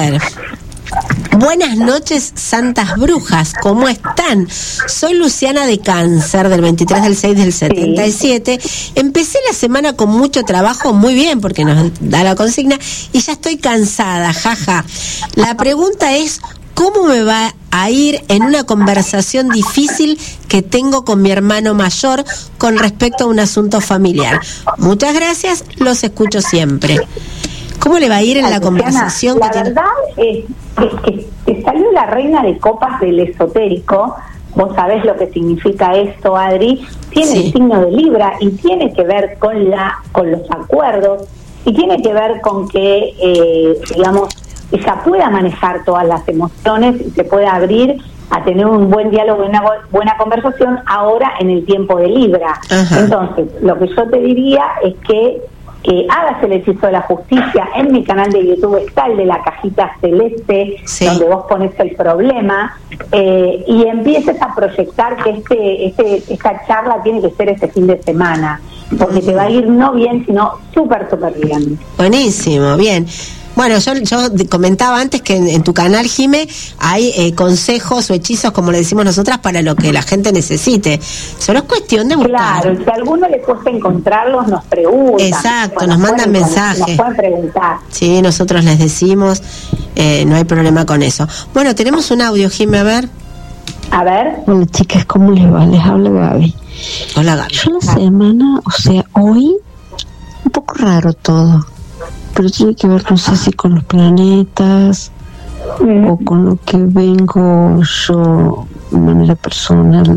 ver. Buenas noches, santas brujas, ¿cómo están? Soy Luciana de Cáncer, del 23 del 6 del 77. Empecé la semana con mucho trabajo, muy bien, porque nos da la consigna, y ya estoy cansada, jaja. La pregunta es, ¿cómo me va a ir en una conversación difícil que tengo con mi hermano mayor con respecto a un asunto familiar? Muchas gracias, los escucho siempre. ¿Cómo le va a ir en la conversación? La verdad es que te salió la reina de copas del esotérico. Vos sabés lo que significa esto, Adri. Tiene el signo de Libra y tiene que ver con los acuerdos y tiene que ver con que, digamos, ella pueda manejar todas las emociones y se pueda abrir a tener un buen diálogo y una buena conversación ahora en el tiempo de Libra. Ajá. Entonces, lo que yo te diría es que hagas el hechizo de la justicia. En mi canal de YouTube está el de la cajita celeste, donde vos pones el problema, y empieces a proyectar que esta charla tiene que ser este fin de semana, porque te va a ir no bien, sino súper bien. Buenísimo, bien. Bueno, yo comentaba antes que en tu canal, Jime, hay consejos o hechizos, como le decimos nosotras, para lo que la gente necesite. Solo es cuestión de buscar. Claro, si a alguno le cuesta encontrarlos, nos preguntan. Exacto, nos mandan mensajes. Nos pueden preguntar. Sí, nosotros les decimos, no hay problema con eso. Bueno, tenemos un audio, Jime, a ver. A ver. Hola, chicas, ¿cómo les va? Les habla Gaby. Hola, Gaby. Yo la semana, o sea, hoy, un poco raro todo. Pero tiene que ver, no sé si con los planetas o con lo que vengo yo de manera personal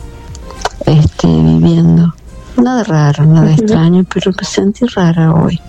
viviendo. Nada raro, nada extraño, pero me sentí rara hoy.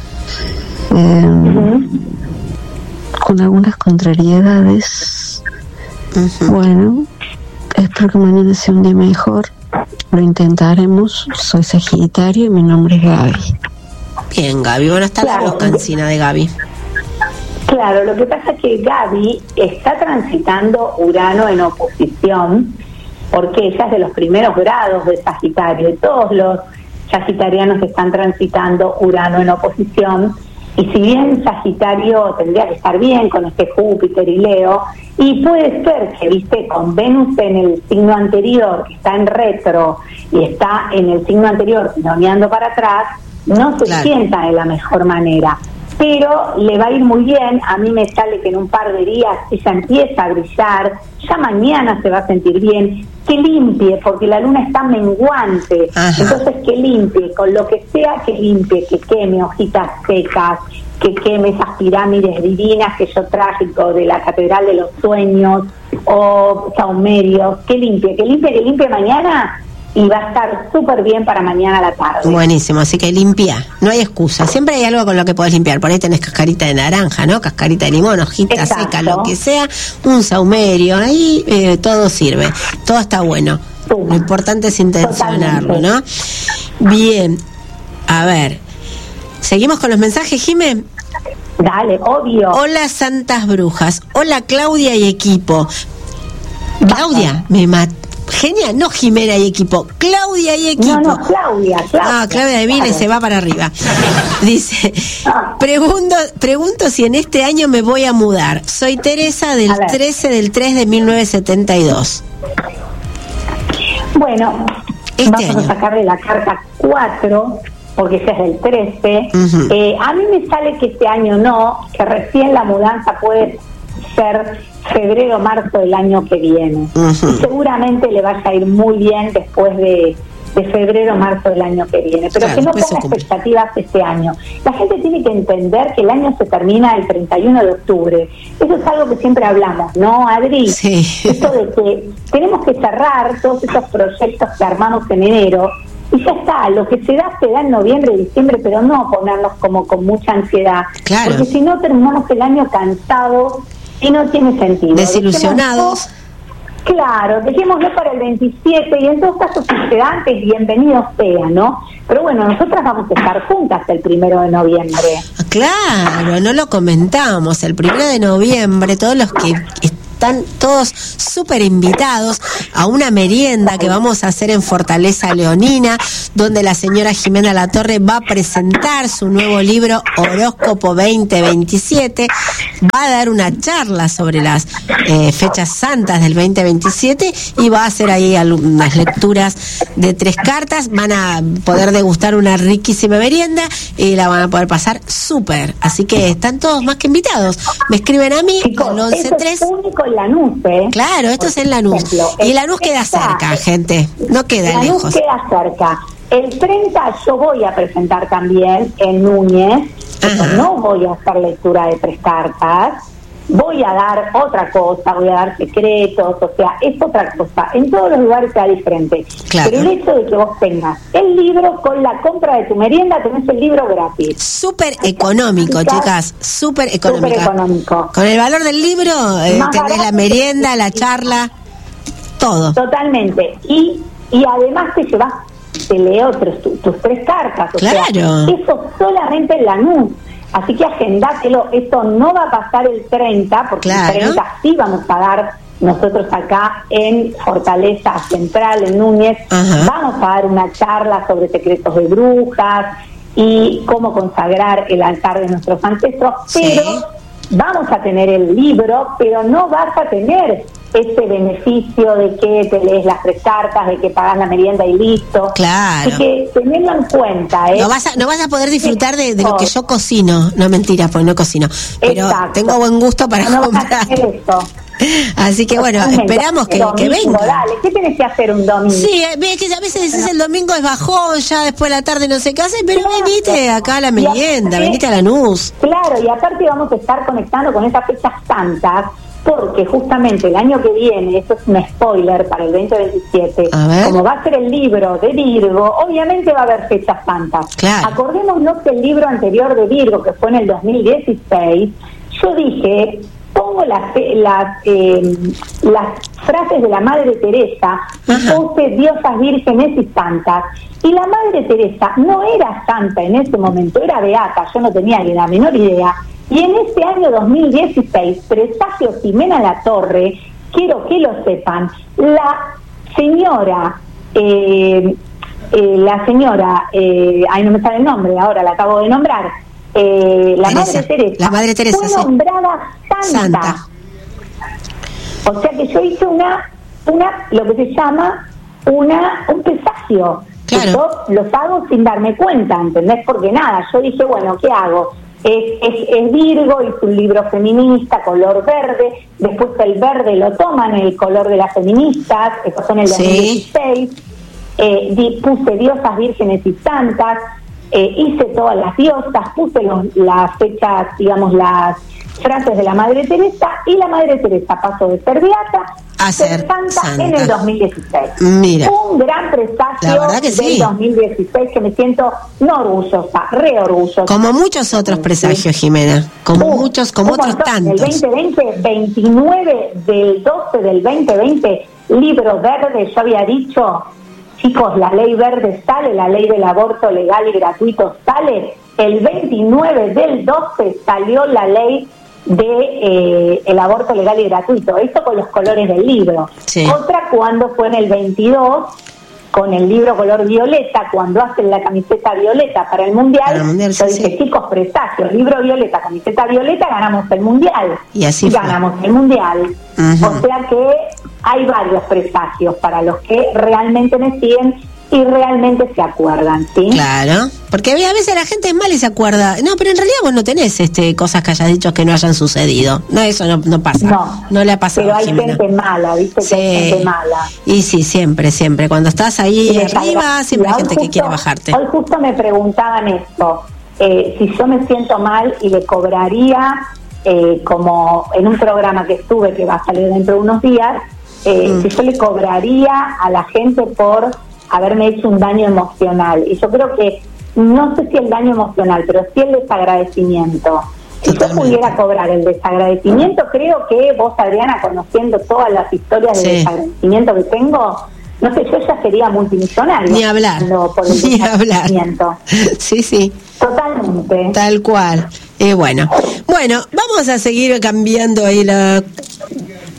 Con algunas contrariedades. Bueno, espero que mañana sea un día mejor. Lo intentaremos. Soy Sagitario y mi nombre es Gaby. Bien, Gaby. Bueno, está la voz cansina de Gaby. Claro, lo que pasa es que Gaby está transitando Urano en oposición, porque ella es de los primeros grados de Sagitario, y todos los sagitarianos están transitando Urano en oposición, y si bien Sagitario tendría que estar bien con este Júpiter y Leo, y puede ser que, viste, con Venus en el signo anterior, que está en retro, y está en el signo anterior, tironeando para atrás, no se sienta de la mejor manera, pero le va a ir muy bien. A mí me sale que en un par de días ella empieza a brillar, ya mañana se va a sentir bien, que limpie, porque la luna está menguante. Ajá. Entonces que limpie, con lo que sea que limpie, que queme hojitas secas, que queme esas pirámides divinas que yo traje de la Catedral de los Sueños, o saumerios, que limpie mañana, y va a estar súper bien para mañana a la tarde. Buenísimo, así que limpia, no hay excusa, siempre hay algo con lo que podés limpiar. Por ahí tenés cascarita de naranja, ¿no? Cascarita de limón, hojita seca, lo que sea, un saumerio, ahí todo sirve, todo está bueno. Lo importante es intencionarlo, ¿no? Bien, a ver, ¿seguimos con los mensajes, Jime? Dale, obvio. Hola, santas brujas. Hola, Claudia y equipo. Claudia, me mató. Genial, no Jimena y equipo, Claudia y equipo. No, Claudia. Ah, Claudia de Vile se va para arriba. Dice, pregunto si en este año me voy a mudar. Soy Teresa del 13 del 3 de 1972. Bueno, vamos a sacarle la carta 4, porque esa es del 13. A mí me sale que este año no, que recién la mudanza puede ser febrero, marzo del año que viene. Y seguramente le vaya a ir muy bien después de febrero, marzo del año que viene. Pero que no ponga expectativas este año. La gente tiene que entender que el año se termina el 31 de octubre. Eso es algo que siempre hablamos, ¿no, Adri? Sí. Esto de que tenemos que cerrar todos esos proyectos que armamos en enero, y ya está, lo que se da en noviembre y diciembre, pero no ponernos como con mucha ansiedad. Claro. Porque si no terminamos el año cansados y no tiene sentido. Desilusionados. Claro, dejémoslo para el 27 y en todo caso, si se da antes, bienvenido sea, ¿no? Pero bueno, nosotras vamos a estar juntas el 1 de noviembre. Claro, no lo comentamos. El 1 de noviembre, todos los que están todos súper invitados a una merienda que vamos a hacer en Fortaleza Leonina, donde la señora Jimena Latorre va a presentar su nuevo libro Horóscopo 2027, va a dar una charla sobre las fechas santas del 2027 y va a hacer ahí unas lecturas de 3 cartas. Van a poder degustar una riquísima merienda y la van a poder pasar súper. Así que están todos más que invitados. Me escriben a mí, chicos, al 11-3. Es único en Lanús, ¿eh? Claro, esto es en Lanús. Y Lanús queda cerca, gente. No queda lejos. Lanús queda cerca. El 30 yo voy a presentar también en Núñez. No voy a hacer lectura de 3 cartas. Voy a dar otra cosa, voy a dar secretos, o sea, es otra cosa. En todos los lugares sea diferente. Claro. Pero el hecho de que vos tengas el libro, con la compra de tu merienda tenés el libro gratis. Súper económico, chicas, súper económico. Súper económico. Con el valor del libro tenés la merienda, la charla, todo. Totalmente. Y además te leo tus 3 cartas. O claro. sea, eso solamente en Lanús. Así que agendátelo, esto no va a pasar el 30, porque claro. el 30 sí vamos a dar nosotros acá en Fortaleza Central, en Núñez. Ajá. Vamos a dar una charla sobre secretos de brujas y cómo consagrar el altar de nuestros ancestros, pero sí. Vamos a tener el libro, pero no vas a tener ese beneficio de que te lees las 3 cartas, de que pagas la merienda y listo. Claro. Así que tenedlo en cuenta, ¿eh? No vas a poder disfrutar de lo que yo cocino. No, mentira, pues no cocino. Pero exacto. tengo buen gusto para no comprar. Vas a hacer esto. Así que bueno, esperamos que venga. Dale, ¿qué tenés que hacer un domingo? Sí, es que a veces decís el domingo es bajón, ya después de la tarde no sé qué hace, pero claro. Venite acá a la merienda, venite a Lanús. Claro, y aparte vamos a estar conectando con esas fechas santas, porque justamente el año que viene, esto es un spoiler para el 2027, como va a ser el libro de Virgo, obviamente va a haber fechas santas. Claro. Acordémonos que el libro anterior de Virgo, que fue en el 2016, yo dije, pongo las frases de la Madre Teresa y puse diosas vírgenes y santas. Y la Madre Teresa no era santa en ese momento, era beata, yo no tenía ni la menor idea. Y en este año 2016, presagio Jimena Latorre, quiero que lo sepan, la señora, ahí no me sale el nombre, ahora la acabo de nombrar, la Madre Teresa fue nombrada santa. O sea que yo hice lo que se llama un presagio. Claro. Yo los hago sin darme cuenta, ¿entendés? Porque nada, yo dije, bueno, ¿qué hago? Es Virgo, hice un libro feminista, color verde, después el verde lo toman, el color de las feministas, eso fue en el 2016, puse diosas vírgenes y santas, hice todas las diosas, puse las fechas, digamos, las frases de la Madre Teresa, y la Madre Teresa pasó de ser beata a ser santa en el 2016. Mira. Un gran presagio del 2016 que me siento no orgullosa, re orgullosa. Como muchos otros presagios, Jimena. Como otros tantos. El 2020, 29 del 12 del 2020, libro verde, yo había dicho, chicos, la ley verde sale, la ley del aborto legal y gratuito sale. El 29 del 12 salió la ley de el aborto legal y gratuito, esto con los colores del libro. Sí. Otra cuando fue en el 22 con el libro color violeta, cuando hacen la camiseta violeta para el mundial, yo dije, chicos, presagio, libro violeta, camiseta violeta, ganamos el mundial. Y así ganamos el mundial. O sea que hay varios presagios para los que realmente me siguen y realmente se acuerdan, ¿sí? Claro, porque a veces la gente es mala y se acuerda. No, pero en realidad vos no tenés cosas que hayas dicho que no hayan sucedido. No, eso no pasa. No le ha pasado. Pero hay Jimena. Gente mala, ¿viste? Sí. Que hay gente mala. Y sí, siempre. Cuando estás ahí arriba, siempre hay gente que quiere bajarte. Hoy justo me preguntaban esto, si yo me siento mal y le cobraría, como en un programa que estuve, que va a salir dentro de unos días, si yo le cobraría a la gente por haberme hecho un daño emocional. Y yo creo que, no sé si el daño emocional, pero sí el desagradecimiento. Si yo pudiera cobrar el desagradecimiento, creo que vos, Adriana, conociendo todas las historias de desagradecimiento que tengo, no sé, yo ya sería multimillonaria. Ni hablar. Por el desagradecimiento. Sí. Totalmente. Tal cual. Bueno, vamos a seguir cambiando ahí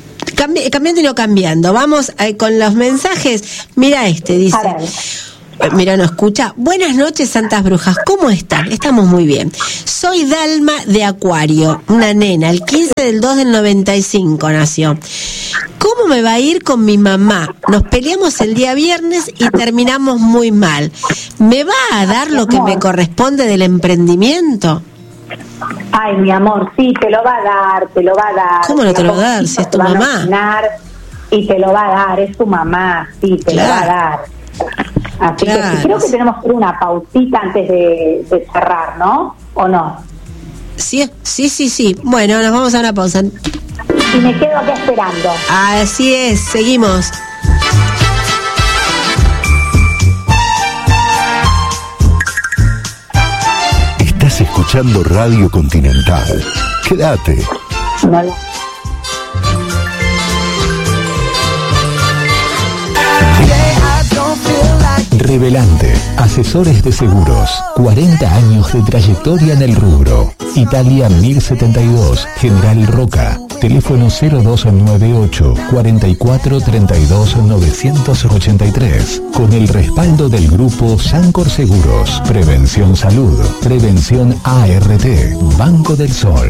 cambiando y no cambiando. Vamos con los mensajes. Mira dice... Mira, no escucha. Buenas noches, Santas Brujas. ¿Cómo están? Estamos muy bien. Soy Dalma de Acuario, una nena. El 15 del 2 del 95 nació. ¿Cómo me va a ir con mi mamá? Nos peleamos el día viernes y terminamos muy mal. ¿Me va a dar lo que me corresponde del emprendimiento? Ay, mi amor, sí, te lo va a dar, te lo va a dar. ¿Cómo no te lo va a dar si es tu mamá? Y te lo va a dar, es tu mamá, sí, te lo va a dar. Así que creo que tenemos que hacer una pausita antes de cerrar, ¿no? ¿O no? Sí. Bueno, nos vamos a una pausa. Y me quedo acá esperando. Así es, seguimos. Estás escuchando Radio Continental. Quédate. Vale. Revelante, asesores de seguros, 40 años de trayectoria en el rubro. Italia 1072, General Roca, teléfono 0298 44 32 983, con el respaldo del grupo Sancor Seguros, Prevención Salud, Prevención ART, Banco del Sol.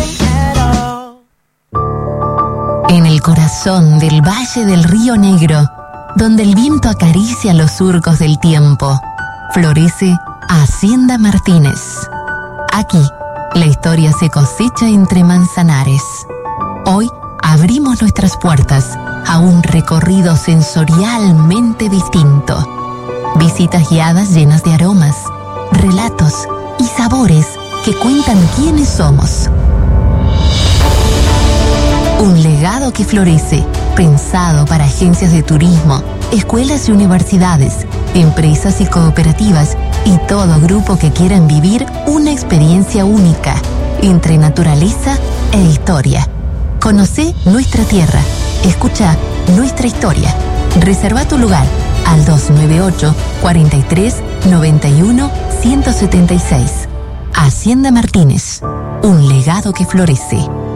En el corazón del Valle del Río Negro, donde el viento acaricia los surcos del tiempo, florece Hacienda Martínez. Aquí, la historia se cosecha entre manzanares. Hoy abrimos nuestras puertas a un recorrido sensorialmente distinto. Visitas guiadas llenas de aromas, relatos y sabores que cuentan quiénes somos. Un legado que florece, pensado para agencias de turismo, escuelas y universidades, empresas y cooperativas y todo grupo que quieran vivir una experiencia única entre naturaleza e historia. Conocé nuestra tierra, escucha nuestra historia. Reserva tu lugar al 298 43 91 176. Hacienda Martínez, un legado que florece.